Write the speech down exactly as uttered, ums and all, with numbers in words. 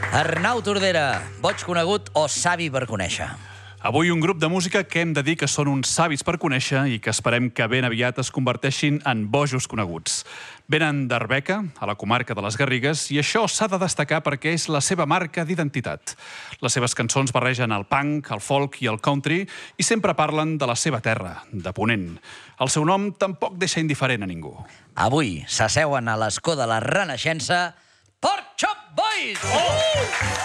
Arnau Tordera, boig conegut o savi per conèixer? Avui un grup de música que hem de dir que són uns savis per conèixer i que esperem que ben aviat es converteixin en bojos coneguts. Venen d'Arbeca, a la comarca de les Garrigues, i això s'ha de destacar perquè és la seva marca d'identitat. Les seves cançons barregen el punk, el folk i el country i sempre parlen de la seva terra, de Ponent. El seu nom tampoc deixa indiferent a ningú. Avui s'asseuen a l'escó de la Renaixença Pork Chop Boys! Oh!